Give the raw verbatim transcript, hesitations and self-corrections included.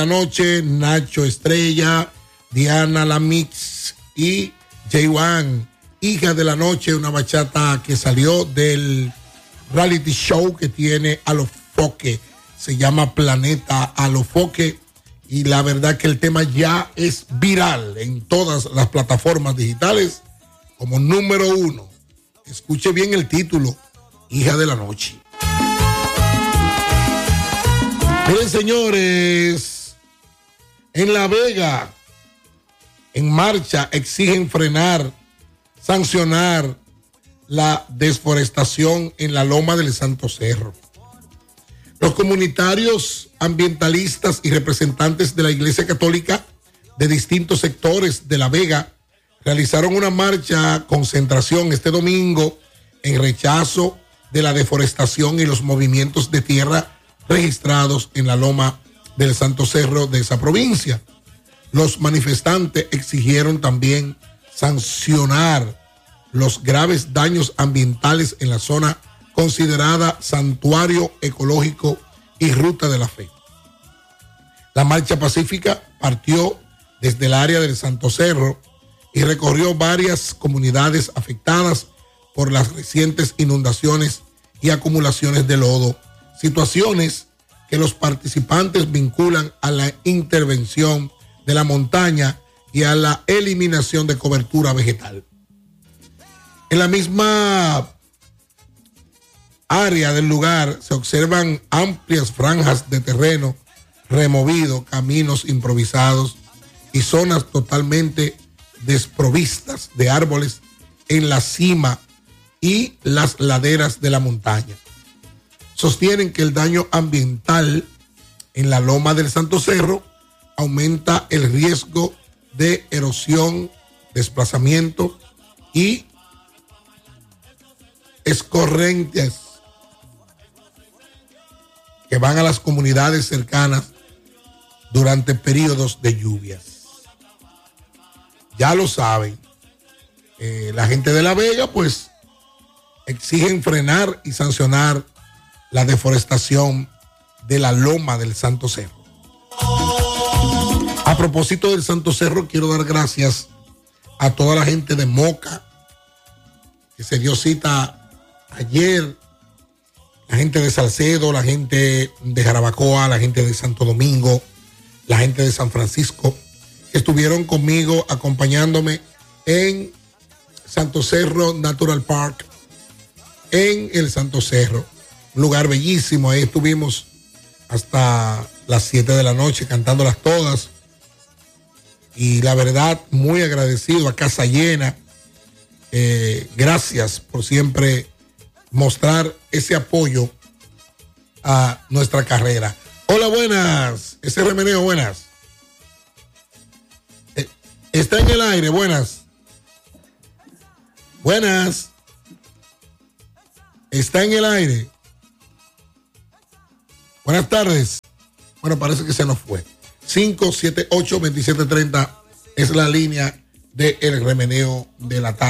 noche, Nacho Estrella, Diana Lamix y J-Wan, Hija de la Noche, una bachata que salió del reality show que tiene Alofoque, se llama Planeta Alofoque, y la verdad que el tema ya es viral en todas las plataformas digitales como número uno. Escuche bien el título, Hija de la Noche. Miren, señores, en La Vega, En Marcha, exigen frenar, sancionar la desforestación en la Loma del Santo Cerro. Los comunitarios, ambientalistas y representantes de la Iglesia Católica de distintos sectores de La Vega realizaron una marcha concentración este domingo en rechazo de la deforestación y los movimientos de tierra registrados en la Loma del Santo Cerro de esa provincia. Los manifestantes exigieron también sancionar los graves daños ambientales en la zona considerada santuario ecológico y ruta de la fe. La marcha pacífica partió desde el área del Santo Cerro y recorrió varias comunidades afectadas por las recientes inundaciones y acumulaciones de lodo, situaciones que los participantes vinculan a la intervención de la montaña y a la eliminación de cobertura vegetal. En la misma área del lugar se observan amplias franjas de terreno removido, caminos improvisados y zonas totalmente desprovistas de árboles en la cima y las laderas de la montaña. Sostienen que el daño ambiental en la Loma del Santo Cerro aumenta el riesgo de erosión, desplazamiento y escorrentes que van a las comunidades cercanas durante periodos de lluvias. Ya lo saben, eh, la gente de La Vega pues exigen frenar y sancionar la deforestación de la Loma del Santo Cerro. A propósito del Santo Cerro, quiero dar gracias a toda la gente de Moca que se dio cita ayer, la gente de Salcedo, la gente de Jarabacoa, la gente de Santo Domingo, la gente de San Francisco, que estuvieron conmigo acompañándome en Santo Cerro Natural Park, en el Santo Cerro, un lugar bellísimo. Ahí estuvimos hasta las siete de la noche cantándolas todas, y la verdad muy agradecido, a casa llena. Eh, gracias por siempre mostrar ese apoyo a nuestra carrera. Hola, buenas. Ese remeneo, buenas. Eh, está en el aire, buenas. Buenas. Está en el aire. Buenas tardes. Bueno, parece que se nos fue. cinco siete ocho, dos siete tres cero es la línea del remeneo de la tarde.